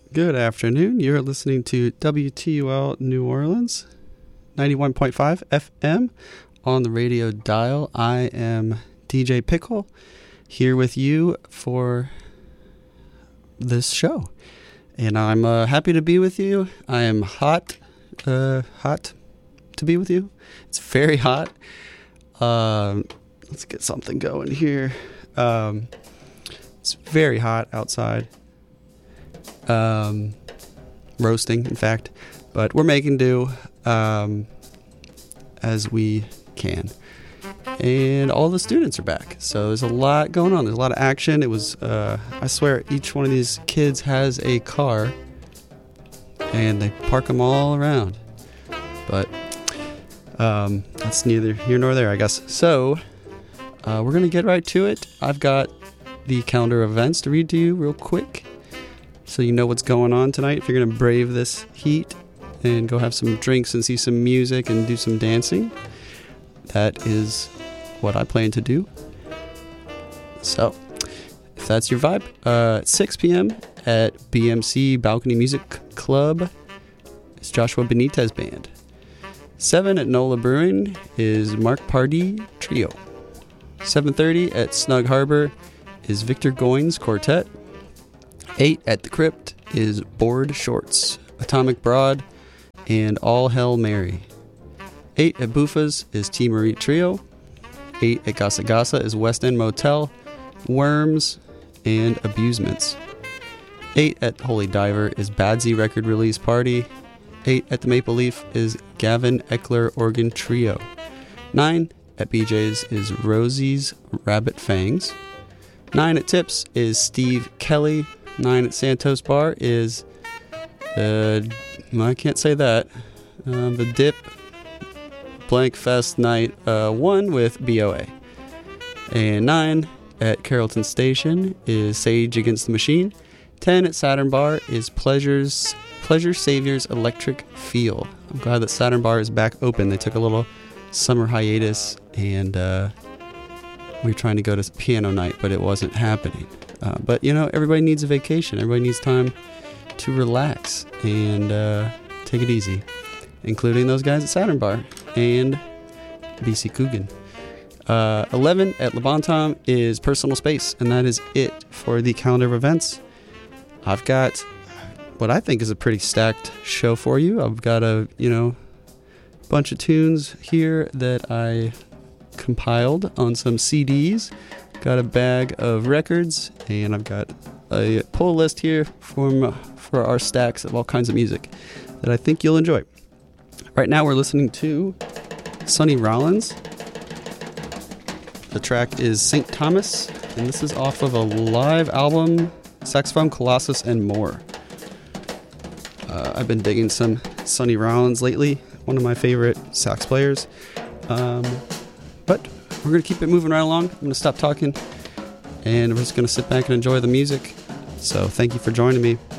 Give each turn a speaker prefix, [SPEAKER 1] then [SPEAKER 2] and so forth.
[SPEAKER 1] Good afternoon. You're listening to WTUL New Orleans, 91.5 FM on the radio dial. I am DJ Pickle here with you for this show. And I'm happy to be with you. I am hot to be with you. It's very hot. Let's get something going here. It's very hot outside. Roasting, in fact, but we're making do as we can. And all the students are back, so there's a lot going on. There's a lot of action. It was, I swear, each one of these kids has a car, and they park them all around. But that's neither here nor there, I guess. So we're going to get right to it. I've got the calendar of events to read to you real quick, so you know what's going on tonight if you're going to brave this heat and go have some drinks and see some music and do some dancing. That is what I plan to do. So, if that's your vibe, at 6 p.m. at BMC Balcony Music Club, it's Joshua Benitez Band. 7 at NOLA Brewing is Mark Pardee Trio. 7:30 at Snug Harbor is Victor Goins Quartet. 8 at the Crypt is Board Shorts, Atomic Broad, and All Hail Mary. 8 at Buffa's is T. Marie Trio. 8 at Gasa Gasa is West End Motel, Worms, and Abusements. 8 at Holy Diver is Badsy Record Release Party. 8 at the Maple Leaf is Gavin Eckler Organ Trio. 9 at BJ's is Rosie's Rabbit Fangs. 9 at Tips is Steve Kelly. 9 at Santos Bar is, I can't say that, the Dip Blank Fest Night 1 with BOA. And 9 at Carrollton Station is Sage Against the Machine. 10 at Saturn Bar is Pleasure Savior's Electric Feel. I'm glad that Saturn Bar is back open. They took a little summer hiatus, and we were trying to go to piano night, but it wasn't happening. But, you know, everybody needs a vacation. Everybody needs time to relax and take it easy, including those guys at Saturn Bar and BC Coogan. 11 at Le Bon Temps is Personal Space, and that is it for the calendar of events. I've got what I think is a pretty stacked show for you. I've got a, bunch of tunes here that I compiled on some CDs. Got a bag of records, and I've got a pull list here for our stacks of all kinds of music that I think you'll enjoy. Right now we're listening to Sonny Rollins. The track is St. Thomas, and this is off of a live album, Saxophone, Colossus, and More. I've been digging some Sonny Rollins lately, one of my favorite sax players. But we're going to keep it moving right along. I'm going to stop talking, and we're just going to sit back and enjoy the music. So thank you for joining me.